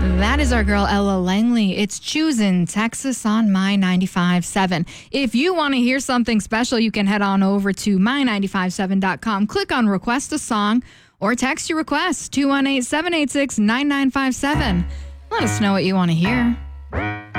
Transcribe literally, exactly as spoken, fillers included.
That is our girl Ella Langley. It's Choosing Texas on My ninety-five point seven. If you want to hear something special, you can head on over to my ninety-five point seven dot com. Click on Request a Song or text your request two one eight, seven eight six, nine nine five seven. Let us know what you want to hear.